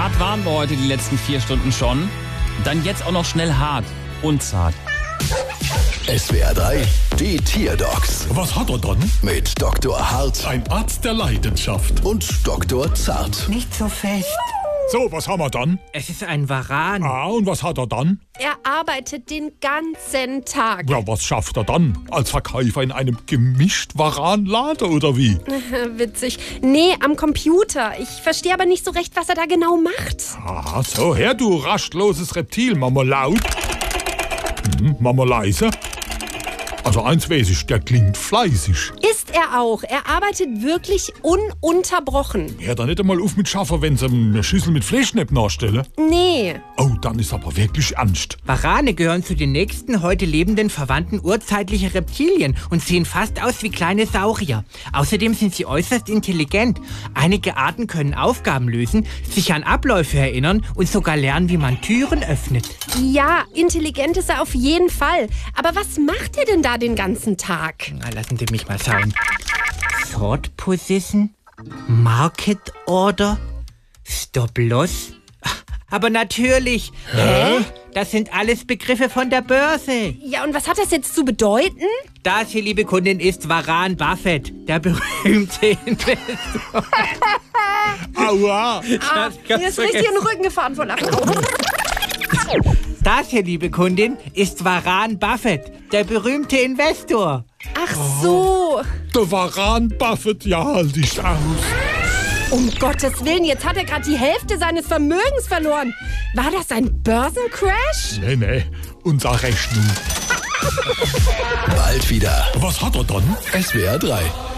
Hart waren wir heute die letzten 4 Stunden schon. Dann jetzt auch noch schnell hart und zart. SWR 3, die Tierdocs Was hat er dann? mit Dr. Hart Ein Arzt der Leidenschaft. und Dr. Zart. Nicht so fest. So, was haben wir dann? Es ist ein Varan. Ah, und was hat er dann? Er arbeitet den ganzen Tag. Ja, was schafft er dann? Als Verkäufer in einem Gemischt-Warenladen oder wie? Witzig. Nee, am Computer. Ich verstehe aber nicht so recht, was er da genau macht. Ah, so, her du rastloses Reptil. Mama laut. Mama leise. Also eins weiß ich, der klingt fleißig. Ist er auch. Er arbeitet wirklich ununterbrochen. Hör da nicht einmal auf mit Schaffen, wenn sie eine Schüssel mit Fleischknepp nachstellen. Nee. Oh, dann ist aber wirklich ernst. Varane gehören zu den nächsten heute lebenden Verwandten urzeitlicher Reptilien und sehen fast aus wie kleine Saurier. Außerdem sind sie äußerst intelligent. Einige Arten können Aufgaben lösen, sich an Abläufe erinnern und sogar lernen, wie man Türen öffnet. Ja, intelligent ist er auf jeden Fall. Aber was macht er denn da den ganzen Tag? Na, lassen Sie mich mal schauen. Sort Position, Market Order, Stop Loss. Aber natürlich. Hä? Das sind alles Begriffe von der Börse. Ja, und was hat das jetzt zu bedeuten? Das hier, liebe Kundin, ist Warren Buffett, der berühmte Investor. Aua! Mir ist richtig in den Rücken gefahren vor Lachen. Das hier, liebe Kundin, ist Warren Buffett, der berühmte Investor. Ach so. Der Warren Buffett, ja, halt dich aus. Um Gottes Willen, jetzt hat er gerade die Hälfte seines Vermögens verloren. War das ein Börsencrash? Nee, unsere Rechnung. Bald wieder. Was hat er dann? SWR 3.